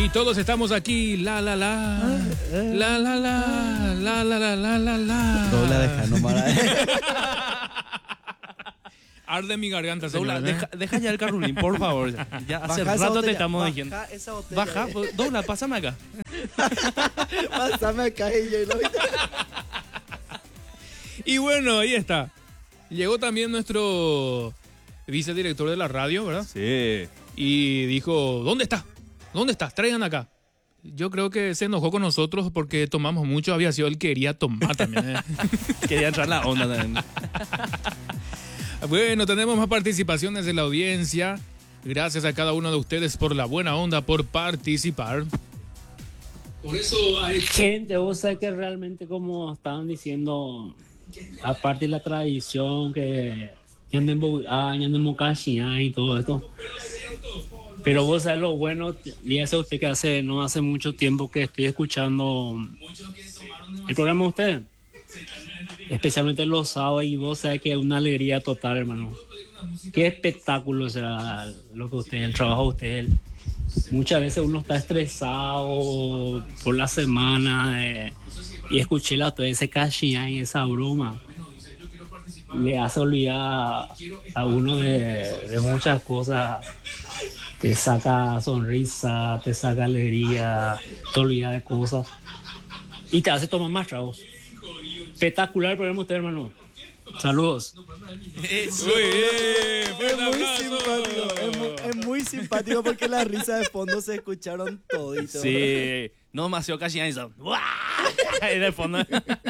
Y todos estamos aquí, la. Dobla, deja nomás. Arde mi garganta, Dobla, señor. deja ya el carrulín, por favor. Ya hace Baja esa rato te botella, estamos baja diciendo. esa botella. Baja, dobla, pásame acá. Pásame acá y yo lo Y bueno, ahí está. Llegó también nuestro vicedirector de la radio, ¿verdad? Sí. Y dijo, ¿dónde está? ¿Dónde estás? Traigan acá. Yo creo que se enojó con nosotros porque tomamos mucho. Había sido él que quería tomar también. Quería entrar la onda también. Bueno, tenemos más participaciones de la audiencia. Gracias a cada uno de ustedes por la buena onda, por participar. Por eso hay... Gente, vos sabés que realmente, como estaban diciendo, aparte de la tradición que anden y todo esto, pero vos sabés lo bueno, y eso usted que no hace mucho tiempo que estoy escuchando el programa de ustedes, especialmente los sábados, y vos sabés que es una alegría total, hermano. Qué espectáculo será el trabajo de ustedes. Muchas veces uno está estresado por la semana y escuché todo ese cachillán y esa broma le hace olvidar a uno de muchas cosas. Te saca sonrisa, te saca alegría, te olvida de cosas y te hace tomar más tragos. Espectacular el programa usted, hermano. Saludos. Eso. Es muy simpático porque las risas de fondo se escucharon toditos. Sí. No demasiado casi eso. Ahí de fondo.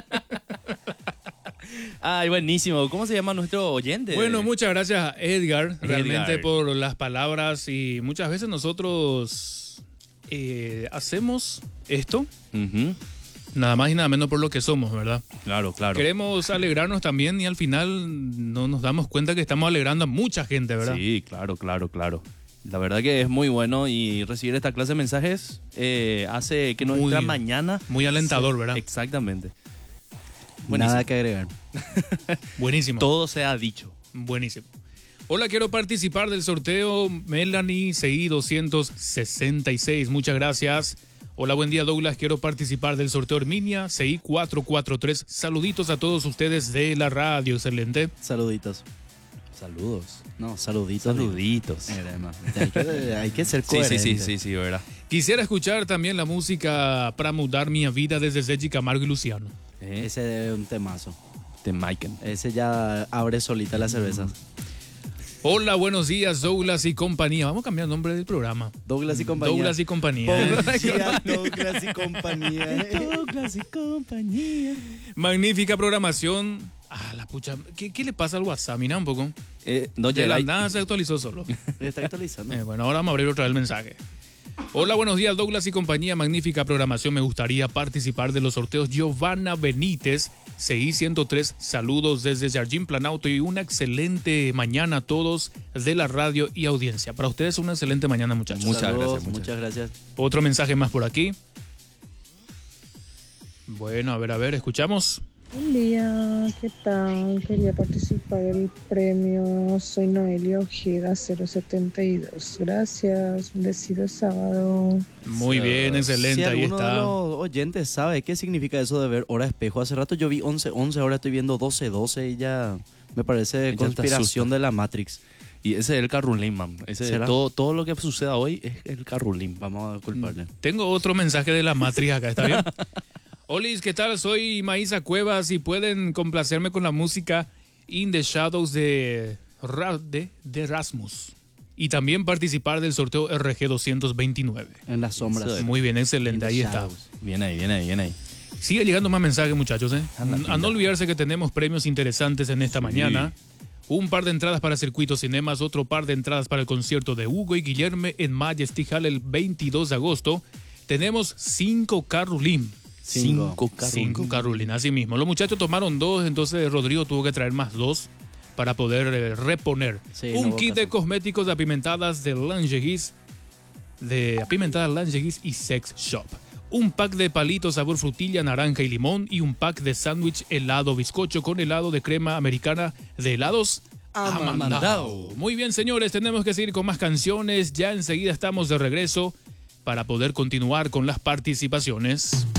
Ay, buenísimo. ¿Cómo se llama nuestro oyente? Bueno, muchas gracias, Edgar, realmente Edgar, por las palabras. Y muchas veces nosotros hacemos esto, nada más y nada menos por lo que somos, ¿verdad? Claro, claro. Queremos alegrarnos también y al final no nos damos cuenta que estamos alegrando a mucha gente, ¿verdad? Sí, claro. La verdad que es muy bueno y recibir esta clase de mensajes hace que nuestra mañana... Muy alentador, ¿verdad? Exactamente. Buenísimo. Nada que agregar. Buenísimo. Todo se ha dicho. Buenísimo. Hola, quiero participar del sorteo Melanie CI 266. Muchas gracias. Hola, buen día, Douglas. Quiero participar del sorteo Herminia CI 443. Saluditos a todos ustedes de la radio. Excelente. Saluditos. Saludos. No, saluditos. Saluditos. Hay que ser coherente. Sí, verdad. Quisiera escuchar también la música para mudar mi vida desde Sergi Camargo y Luciano. Ese es un temazo. De Maiken. Ese ya abre solita las cervezas. Hola, buenos días, Douglas y compañía. Vamos a cambiar el nombre del programa. Douglas y compañía. Douglas y compañía. Douglas y compañía. Douglas y compañía. Magnífica programación. Ah, la pucha. ¿Qué le pasa al WhatsApp? Mira un poco. No De llega. la nada se actualizó solo. Está actualizando. Bueno, ahora vamos a abrir otra vez el mensaje. Hola, buenos días, Douglas y compañía. Magnífica programación. Me gustaría participar de los sorteos. Giovanna Benítez, CI 103. Saludos desde Jardín Planauto y una excelente mañana a todos de la radio y audiencia. Para ustedes una excelente mañana, muchachos. Muchas gracias. Otro mensaje más por aquí. Bueno, a ver, escuchamos. Buen día, ¿qué tal? Quería participar del premio. Soy Noelia Ojeda 072. Gracias, bendecido sábado. Muy bien, excelente, Si ahí alguno está. de los oyentes sabe qué significa eso de ver hora espejo. Hace rato yo vi 11:11, ahora estoy viendo 12:12 y ya me parece Ya te conspiración asusta. de la Matrix. Y ese es el carrulín, man. ¿Será? Todo lo que suceda hoy es el carrulín. Vamos a culparle. Tengo otro mensaje de la Matrix acá, ¿está bien? Olis, ¿qué tal? Soy Maísa Cuevas y pueden complacerme con la música In the Shadows de Rasmus. Y también participar del sorteo RG 229. En las sombras. Eso es. Muy bien, excelente, ahí está. Bien ahí. Sigue llegando más mensajes, muchachos. A no olvidarse que tenemos premios interesantes en esta mañana. Un par de entradas para Circuito Cinemas, otro par de entradas para el concierto de Hugo y Guillermo en Majestic Hall el 22 de agosto. Tenemos 5 carrulín. 5 5 carulina, así mismo. Los muchachos tomaron 2, entonces Rodrigo tuvo que traer más 2 para poder reponer. Sí, un no kit de caso. cosméticos de apimentadas de Langeguis, y Sex Shop. Un pack de palitos sabor frutilla, naranja y limón y un pack de sándwich helado bizcocho con helado de crema americana de helados Amandao. Muy bien, señores, tenemos que seguir con más canciones. Ya enseguida estamos de regreso para poder continuar con las participaciones.